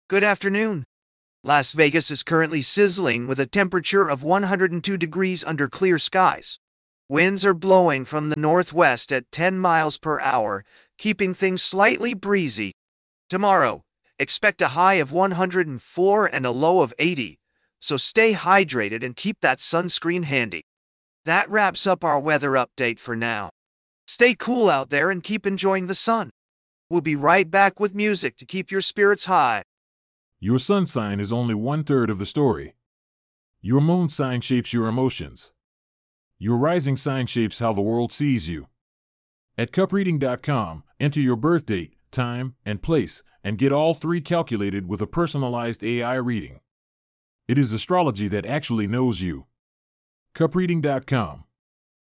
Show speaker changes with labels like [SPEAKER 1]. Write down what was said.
[SPEAKER 1] Good afternoon. Las Vegas is currently sizzling with a temperature of 102 degrees under clear skies. Winds are blowing from the northwest at 10 miles per hour, keeping things slightly breezy. Tomorrow, expect a high of 104 and a low of 80, so stay hydrated and keep that sunscreen handy. That wraps up our weather update for now. Stay cool out there and keep enjoying the sun. We'll be right back with music to keep your spirits high.
[SPEAKER 2] Your sun sign is only 1/3 of the story. Your moon sign shapes your emotions. Your rising sign shapes how the world sees you. At cupreading.com, enter your birth date, time, and place, and get all three calculated with a personalized AI reading. It is astrology that actually knows you. cupreading.com